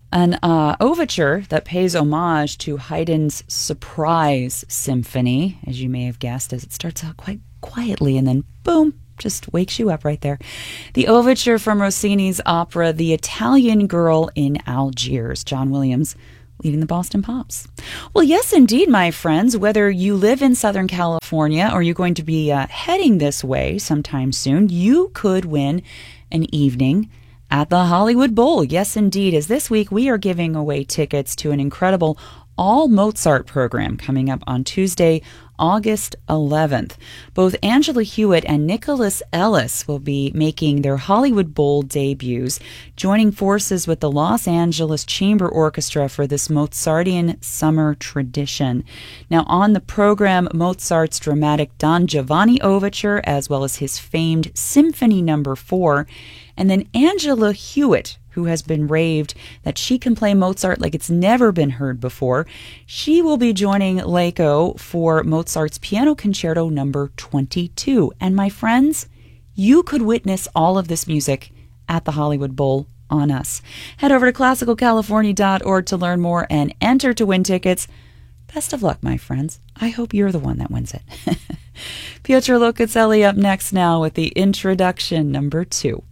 An overture that pays homage to Haydn's Surprise Symphony, as you may have guessed, as it starts out quite quietly and then boom, just wakes you up right there. The overture from Rossini's opera The Italian Girl in Algiers. John Williams leading the Boston Pops. Well, yes, indeed, my friends. Whether you live in Southern California or you're going to be heading this way sometime soon, you could win an evening at the Hollywood Bowl. Yes, indeed, as this week we are giving away tickets to an incredible all-Mozart program coming up on Tuesday, August 11th. Both Angela Hewitt and Nicholas Ellis will be making their Hollywood Bowl debuts, joining forces with the Los Angeles Chamber Orchestra for this Mozartian summer tradition. Now, on the program, Mozart's dramatic Don Giovanni Overture, as well as his famed Symphony No. 4, and then Angela Hewitt, who has been raved that she can play Mozart like it's never been heard before. She will be joining Laco for Mozart's Piano Concerto No. 22. And my friends, you could witness all of this music at the Hollywood Bowl on us. Head over to classicalcalifornia.org to learn more and enter to win tickets. Best of luck, my friends. I hope you're the one that wins it. Piotr Locuzelli up next now with the introduction number 2.